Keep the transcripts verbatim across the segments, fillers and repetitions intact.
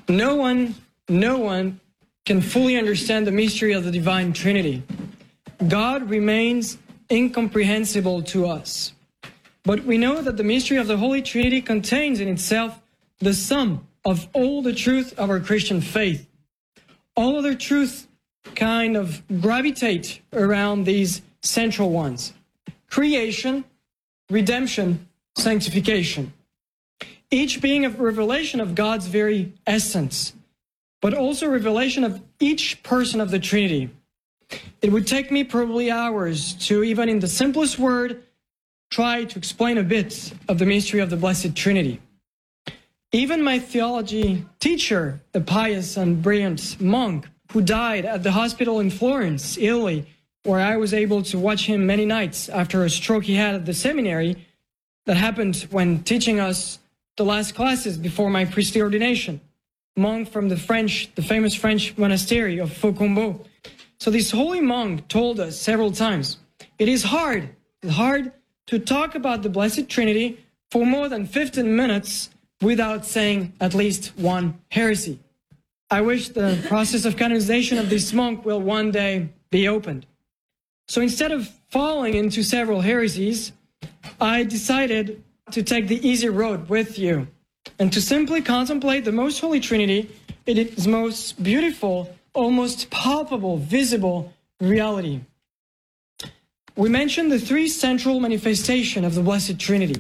No one, no one can fully understand the mystery of the Divine Trinity. God remains incomprehensible to us. But we know that the mystery of the Holy Trinity contains in itself the sum of all the truth of our Christian faith. All other truths kind of gravitate around these central ones: creation, redemption, sanctification. Each being a revelation of God's very essence, but also a revelation of each person of the Trinity. It would take me probably hours to, even in the simplest word, try to explain a bit of the mystery of the Blessed Trinity. Even my theology teacher, a pious and brilliant monk who died at the hospital in Florence, Italy, where I was able to watch him many nights after a stroke he had at the seminary, that happened when teaching us the last classes before my priestly ordination. Monk from the French, the famous French monastery of Faucombeau. So this holy monk told us several times, it is hard, it's hard to talk about the Blessed Trinity for more than fifteen minutes without saying at least one heresy. I wish the process of canonization of this monk will one day be opened. So instead of falling into several heresies, I decided to take the easy road with you and to simply contemplate the Most Holy Trinity in its most beautiful, almost palpable, visible reality. We mentioned the three central manifestations of the Blessed Trinity: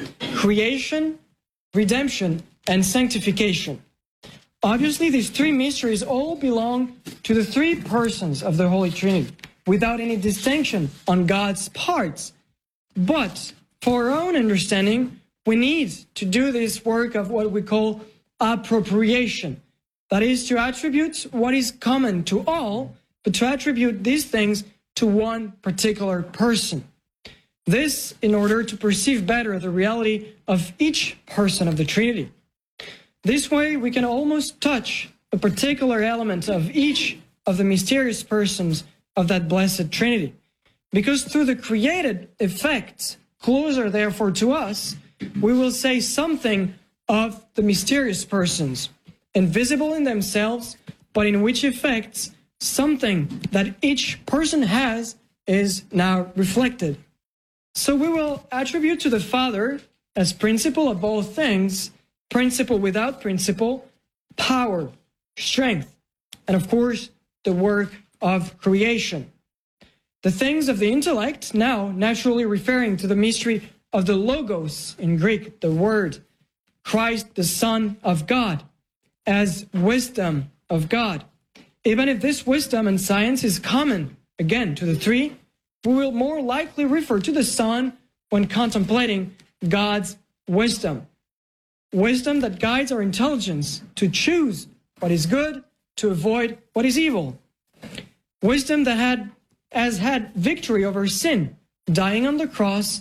creation, redemption, and sanctification. Obviously, these three mysteries all belong to the three persons of the Holy Trinity, without any distinction on God's parts. But for our own understanding, we need to do this work of what we call appropriation. That is, to attribute what is common to all, but to attribute these things to one particular person. This in order to perceive better the reality of each person of the Trinity. This way, we can almost touch a particular element of each of the mysterious persons of that Blessed Trinity. Because through the created effects, closer therefore to us, we will say something of the mysterious persons, invisible in themselves, but in which effects something that each person has is now reflected. So we will attribute to the Father, as principle of all things, principle without principle, power, strength, and of course, the work of creation. The things of the intellect, now naturally referring to the mystery of the Logos, in Greek, the Word, Christ, the Son of God, as wisdom of God. Even if this wisdom and science is common, again, to the three, we will more likely refer to the Son when contemplating God's wisdom. Wisdom that guides our intelligence to choose what is good, to avoid what is evil. Wisdom that had, has had victory over sin, dying on the cross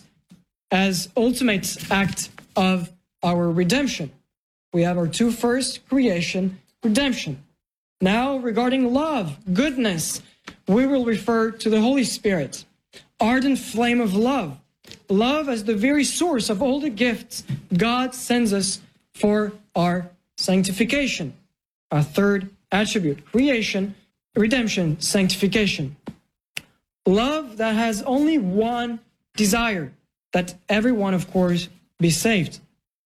as ultimate act of our redemption. We have our two first, creation, redemption. Now, regarding love, goodness, we will refer to the Holy Spirit, ardent flame of love. Love as the very source of all the gifts God sends us for our sanctification. Our third attribute, creation, redemption, sanctification. Love that has only one desire, that everyone, of course, be saved.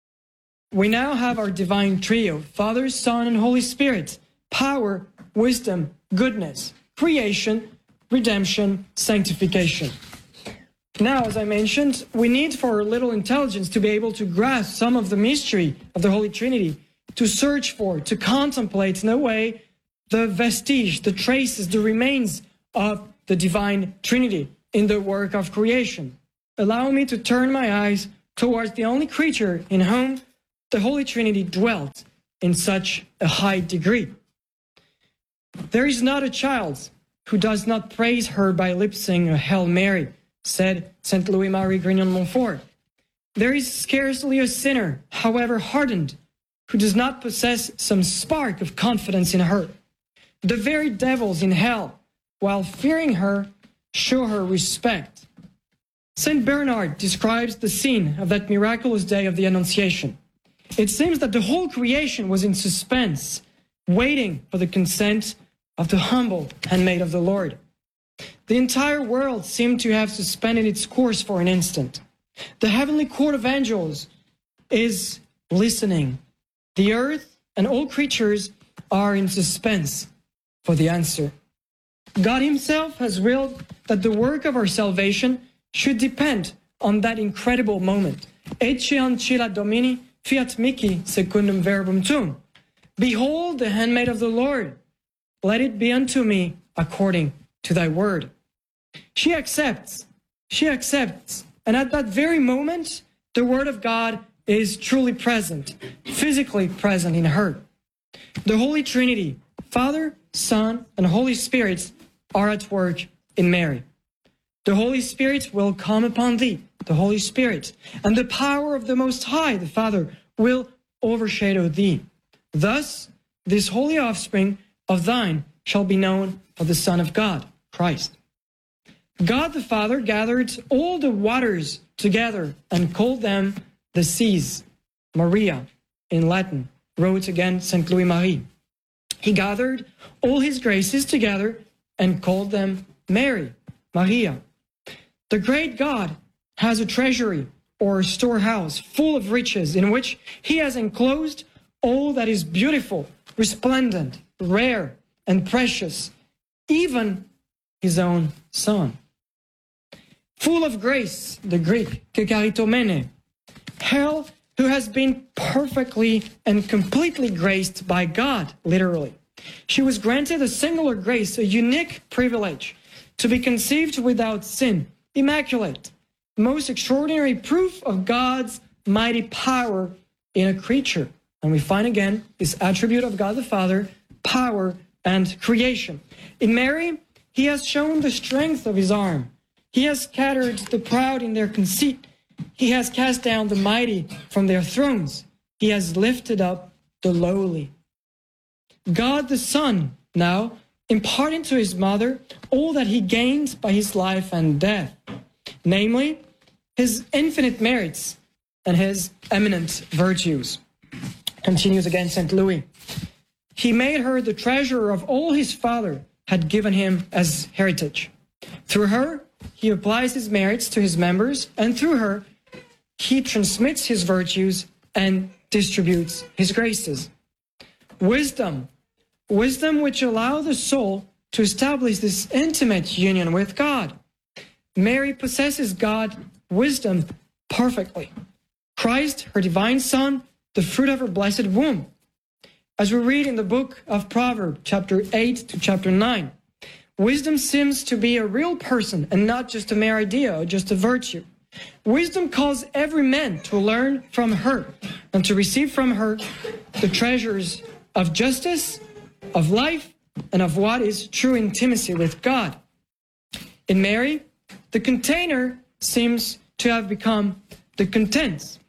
We now have our divine trio, Father, Son, and Holy Spirit, power, wisdom, goodness, creation, redemption, sanctification. Now, as I mentioned, we need for a little intelligence to be able to grasp some of the mystery of the Holy Trinity, to search for, to contemplate in a way the vestige, the traces, the remains of the Divine Trinity in the work of creation. Allow me to turn my eyes towards the only creature in whom the Holy Trinity dwelt in such a high degree. There is not a child who does not praise her by lip-sing a Hail Mary, said Saint Louis-Marie Grignon de Montfort. There is scarcely a sinner, however hardened, who does not possess some spark of confidence in her. The very devils in hell, while fearing her, show her respect. Saint Bernard describes the scene of that miraculous day of the Annunciation. It seems that the whole creation was in suspense waiting for the consent of the humble handmaid of the Lord. The entire world seemed to have suspended its course for an instant. The heavenly court of angels is listening. The earth and all creatures are in suspense for the answer. God himself has willed that the work of our salvation should depend on that incredible moment. Ecce ancilla Domini, fiat mihi secundum verbum tuum. Behold the handmaid of the Lord. Let it be unto me according to thy word. She accepts. She accepts. And at that very moment, the word of God is truly present, physically present in her. The Holy Trinity, Father, Son, and Holy Spirit are at work in Mary. The Holy Spirit will come upon thee, the Holy Spirit, and the power of the Most High, the Father, will overshadow thee. Thus, this holy offspring of thine shall be known for the Son of God, Christ. God the Father gathered all the waters together and called them the seas. Maria, in Latin, wrote again Saint Louis Marie. He gathered all his graces together and called them Mary, Maria. The great God has a treasury or storehouse full of riches in which he has enclosed all that is beautiful, resplendent, rare, and precious, even his own Son. Full of grace, the Greek, kekaritomene, hell who has been perfectly and completely graced by God, literally. She was granted a singular grace, a unique privilege, to be conceived without sin, immaculate, most extraordinary proof of God's mighty power in a creature. And we find again this attribute of God the Father, power and creation. In Mary, he has shown the strength of his arm. He has scattered the proud in their conceit. He has cast down the mighty from their thrones. He has lifted up the lowly. God the Son, now, imparting to his mother all that he gained by his life and death, namely, his infinite merits and his eminent virtues. Continues again Saint Louis. He made her the treasurer of all his Father had given him as heritage. Through her, he applies his merits to his members, and through her, he transmits his virtues and distributes his graces. Wisdom, wisdom which allows the soul to establish this intimate union with God. Mary possesses God wisdom perfectly. Christ, her divine Son, the fruit of her blessed womb. As we read in the book of Proverbs, chapter eight to chapter nine, wisdom seems to be a real person and not just a mere idea or just a virtue. Wisdom calls every man to learn from her and to receive from her the treasures of justice, of life, and of what is true intimacy with God. In Mary, the container seems to have become the contents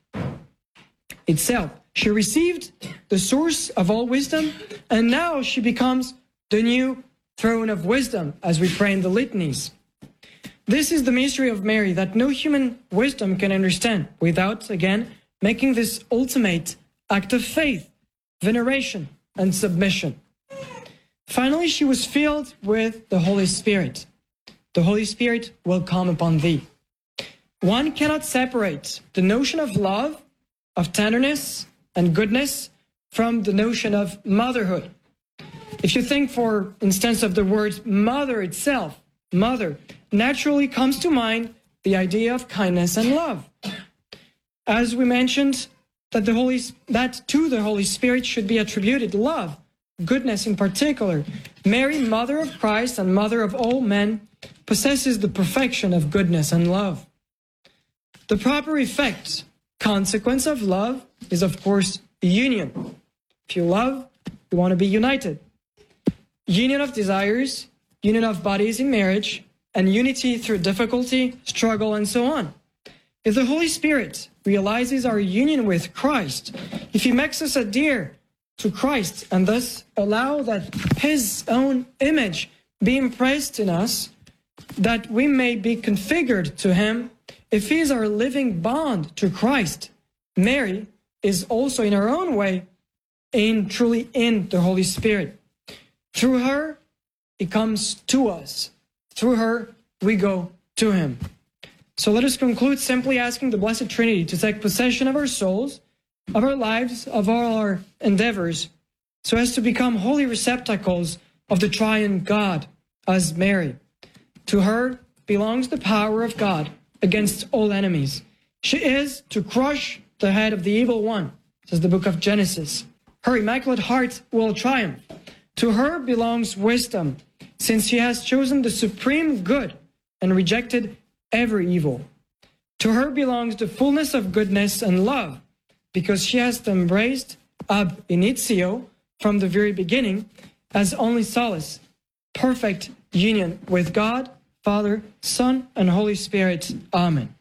itself. She received the source of all wisdom, and now she becomes the new throne of wisdom, as we pray in the litanies. This is the mystery of Mary that no human wisdom can understand without, again, making this ultimate act of faith, veneration, and submission. Finally, she was filled with the Holy Spirit. The Holy Spirit will come upon thee. One cannot separate the notion of love, of tenderness, and goodness from the notion of motherhood. If you think, for instance, of the word mother itself, mother, naturally comes to mind the idea of kindness and love. As we mentioned, that the Holy that to the Holy Spirit should be attributed love, goodness in particular. Mary, mother of Christ and mother of all men, possesses the perfection of goodness and love. The proper effect, consequence of love, is of course union. If you love, you want to be united. Union of desires, union of bodies in marriage, and unity through difficulty, struggle, and so on. If the Holy Spirit realizes our union with Christ, if he makes us adhere to Christ and thus allow that his own image be impressed in us, that we may be configured to him, if he is our living bond to Christ, Mary is also in her own way in truly in the Holy Spirit. Through her, it comes to us. Through her, we go to him. So let us conclude simply asking the Blessed Trinity to take possession of our souls, of our lives, of all our endeavors, so as to become holy receptacles of the triune God, as Mary. To her belongs the power of God against all enemies. She is to crush the head of the evil one, says the book of Genesis. Her immaculate heart will triumph. To her belongs wisdom, since she has chosen the supreme good and rejected every evil. To her belongs the fullness of goodness and love, because she has embraced ab initio, from the very beginning, as only solace, perfect union with God, Father, Son, and Holy Spirit. Amen.